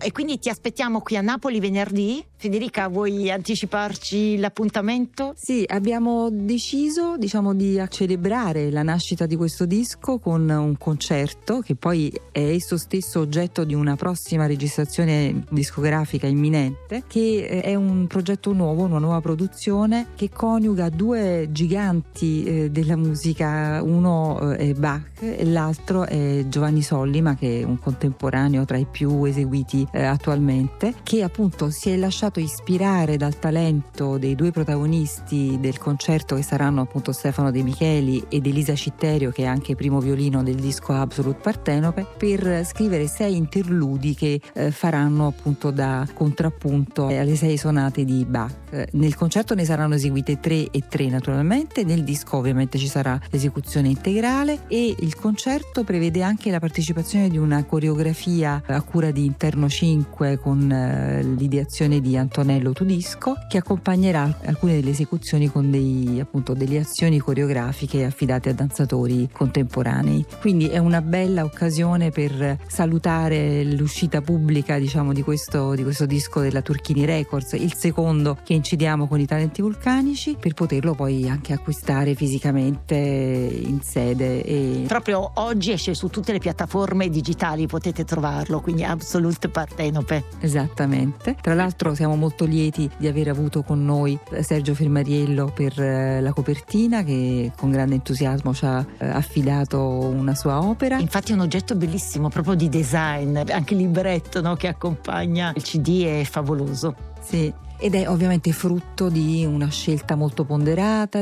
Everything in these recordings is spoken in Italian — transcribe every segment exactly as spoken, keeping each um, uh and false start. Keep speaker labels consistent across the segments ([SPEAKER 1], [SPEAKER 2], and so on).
[SPEAKER 1] E quindi ti aspettiamo qui a Napoli venerdì. Federica, vuoi anticiparci l'appuntamento?
[SPEAKER 2] Sì, abbiamo deciso, diciamo, di celebrare la nascita di questo disco con un concerto che poi è esso stesso oggetto di una prossima registrazione discografica imminente, che è un progetto nuovo, una nuova produzione che coniuga due giganti eh, della musica. Uno eh, è Bach e l'altro è Giovanni Sollima, che è un contemporaneo tra i più eseguiti eh, attualmente, che appunto si è lasciato ispirare dal talento dei due protagonisti del concerto, che saranno appunto Stefano De Micheli ed Elisa Citterio, che è anche primo violino del disco Absolut Partenope, per scrivere sei interludi che eh, faranno appunto da contrappunto alle sei sonate di Bach. Nel concerto ne saranno eseguite tre e tre naturalmente, nel disco ovviamente ci sarà l'esecuzione integrale, e il concerto prevede anche la partecipazione di una coreografia a cura di Interno cinque con eh, l'ideazione di Antonello Tudisco, che accompagnerà alcune delle esecuzioni con dei, appunto, delle azioni coreografiche affidate a danzatori contemporanei. Quindi è una bella occasione per salutare l'uscita pubblica, diciamo, di questo, di questo disco della Turchini Records, il secondo che incidiamo con i Talenti Vulcanici, per poterlo poi anche acquistare fisicamente in sede. E
[SPEAKER 1] proprio oggi esce su tutte le piattaforme digitali, potete trovarlo, quindi Absolut Partenope.
[SPEAKER 2] Esattamente. Tra l'altro siamo molto lieti di aver avuto con noi Sergio Fermariello per la copertina, che con grande entusiasmo ci ha affidato una sua opera.
[SPEAKER 1] Infatti è un oggetto bellissimo, proprio di design, anche il libretto, no, che accompagna il C D è favoloso.
[SPEAKER 2] Sì. Ed è ovviamente frutto di una scelta molto ponderata,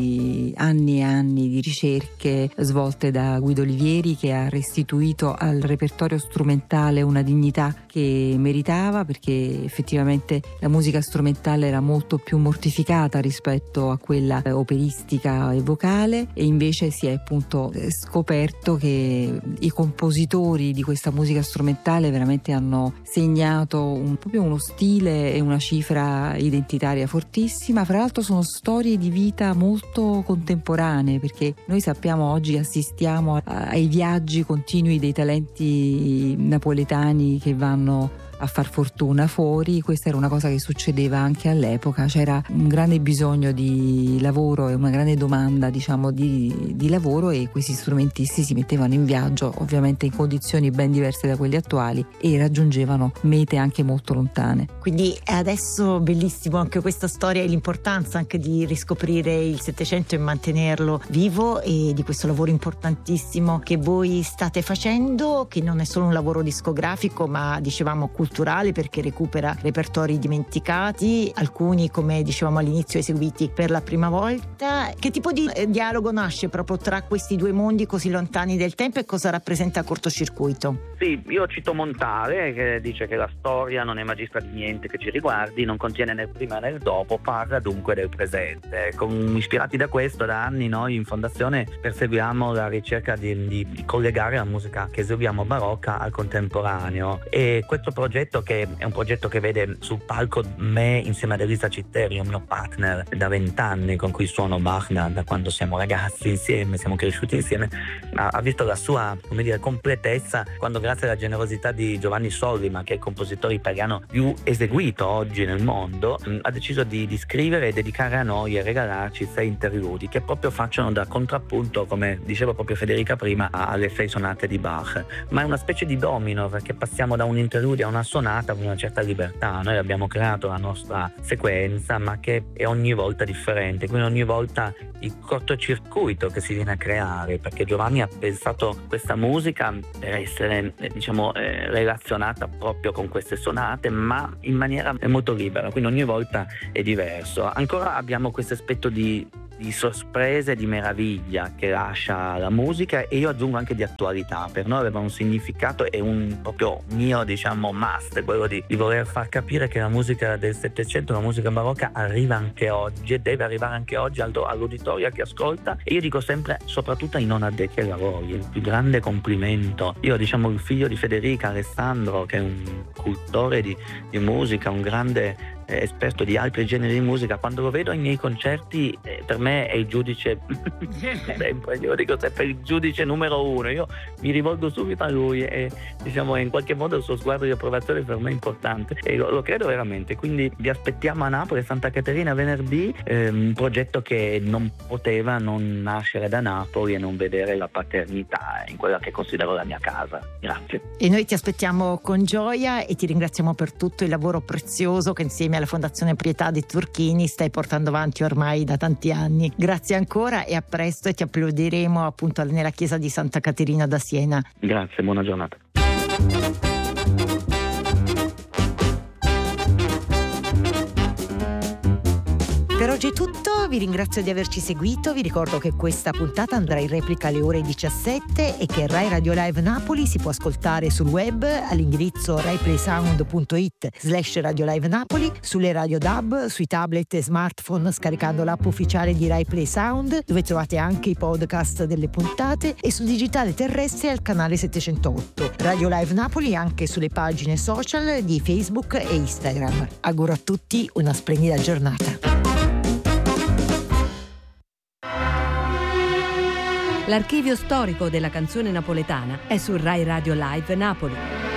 [SPEAKER 2] di anni e anni di ricerche svolte da Guido Olivieri, che ha restituito al repertorio strumentale una dignità che meritava, perché effettivamente la musica strumentale era molto più mortificata rispetto a quella operistica e vocale, e invece si è appunto scoperto che i compositori di questa musica strumentale veramente hanno segnato un, proprio uno stile e una cifra identitaria fortissima. Fra l'altro sono storie di vita molto contemporanee, perché noi sappiamo oggi, assistiamo a, ai viaggi continui dei talenti napoletani che vanno a far fortuna fuori. Questa era una cosa che succedeva anche all'epoca, c'era un grande bisogno di lavoro e una grande domanda, diciamo, di, di lavoro, e questi strumentisti si mettevano in viaggio, ovviamente in condizioni ben diverse da quelle attuali, e raggiungevano mete anche molto lontane.
[SPEAKER 1] Quindi è adesso bellissimo anche questa storia e l'importanza anche di riscoprire il Settecento e mantenerlo vivo, e di questo lavoro importantissimo che voi state facendo, che non è solo un lavoro discografico ma dicevamo culturale, perché recupera repertori dimenticati, alcuni, come dicevamo all'inizio, eseguiti per la prima volta. Che tipo di dialogo nasce proprio tra questi due mondi così lontani del tempo, e cosa rappresenta Cortocircuito?
[SPEAKER 3] Sì, io cito Montale, che dice che la storia non è magistra di niente che ci riguardi, non contiene né il prima né il dopo, parla dunque del presente. Con, ispirati da questo, da anni noi in Fondazione perseguiamo la ricerca di, di, di collegare la musica che eseguiamo barocca al contemporaneo, e questo progetto, che è un progetto che vede sul palco me insieme ad Elisa Citterio, mio partner da vent'anni, con cui suono Bach da, da quando siamo ragazzi insieme, siamo cresciuti insieme, ha, ha visto la sua, come dire, completezza quando, grazie alla generosità di Giovanni Sollima, che è il compositore italiano più eseguito oggi nel mondo, ha deciso di, di scrivere e dedicare a noi e regalarci sei interludi che proprio facciano da contrappunto, come diceva proprio Federica prima, alle sei sonate di Bach. Ma è una specie di domino, perché passiamo da un interludio a una sonata con una certa libertà. Noi abbiamo creato la nostra sequenza, ma che è ogni volta differente, quindi ogni volta il cortocircuito che si viene a creare, perché Giovanni ha pensato questa musica per essere, diciamo, eh, relazionata proprio con queste sonate, ma in maniera molto libera, quindi ogni volta è diverso. Ancora abbiamo questo aspetto di di sorpresa e di meraviglia che lascia la musica, e io aggiungo anche di attualità. Per noi aveva un significato e un proprio mio, diciamo, must, quello di, di voler far capire che la musica del Settecento, la musica barocca, arriva anche oggi e deve arrivare anche oggi all'uditorio che ascolta. E io dico sempre, soprattutto ai non addetti ai lavori, il più grande complimento. Io, diciamo, il figlio di Federica, Alessandro, che è un cultore di, di musica, un grande eh, esperto di altri generi di musica, quando lo vedo ai miei concerti eh, per me è il giudice sempre, io dico sempre il giudice numero uno, io mi rivolgo subito a lui e diciamo in qualche modo il suo sguardo di approvazione per me è importante e lo, lo credo veramente, quindi vi aspettiamo a Napoli, Santa Caterina venerdì, eh, un progetto che non poteva non nascere da Napoli e non vedere la paternità in quella che considero la mia casa. Grazie.
[SPEAKER 1] E noi ti aspettiamo con gioia e ti ringraziamo per tutto il lavoro prezioso che insieme alla Fondazione Pietà dei Turchini stai portando avanti ormai da tanti anni. Grazie ancora e a presto, e ti applaudiremo appunto nella chiesa di Santa Caterina da Siena.
[SPEAKER 3] Grazie, buona giornata.
[SPEAKER 1] Per oggi è tutto, vi ringrazio di averci seguito, vi ricordo che questa puntata andrà in replica alle ore diciassette e che Rai Radio Live Napoli si può ascoltare sul web all'indirizzo raiplaysound punto it slash Radio Live Napoli, sulle radio D A B, sui tablet e smartphone scaricando l'app ufficiale di Rai Play Sound, dove trovate anche i podcast delle puntate, e sul digitale terrestre al canale settecentootto. Radio Live Napoli anche sulle pagine social di Facebook e Instagram. Auguro a tutti una splendida giornata.
[SPEAKER 4] L'archivio storico della canzone napoletana è su Rai Radio Live Napoli.